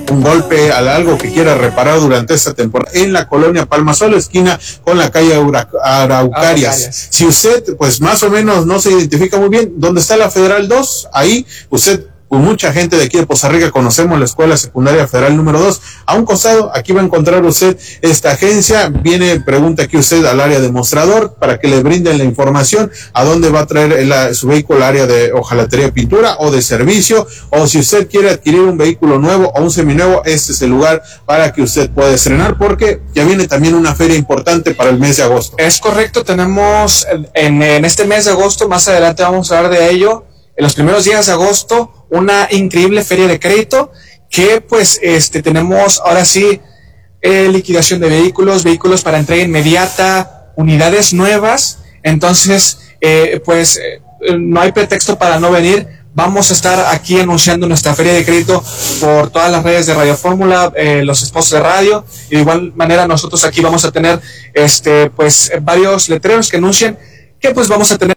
un golpe, a algo que quiera reparar durante esta temporada en la colonia Palmasolo, esquina con la calle Araucarias. Si usted, pues más o menos no se identifica muy bien, ¿dónde está la Federal 2? Ahí usted, con mucha gente de aquí de Poza Rica conocemos la Escuela Secundaria Federal número 2. A un costado, aquí va a encontrar usted esta agencia. Viene, pregunta aquí usted al área de mostrador para que le brinden la información a dónde va a traer su vehículo, al área de hojalatería, pintura o de servicio. O si usted quiere adquirir un vehículo nuevo o un seminuevo, este es el lugar para que usted pueda estrenar, porque ya viene también una feria importante para el mes de agosto. Es correcto, tenemos en este mes de agosto, más adelante vamos a hablar de ello, en los primeros días de agosto, una increíble feria de crédito que pues tenemos ahora sí liquidación de vehículos para entrega inmediata, unidades nuevas. Entonces no hay pretexto para no venir. Vamos a estar aquí anunciando nuestra feria de crédito por todas las redes de Radio Fórmula, los spots de radio, y de igual manera nosotros aquí vamos a tener varios letreros que anuncien que pues vamos a tener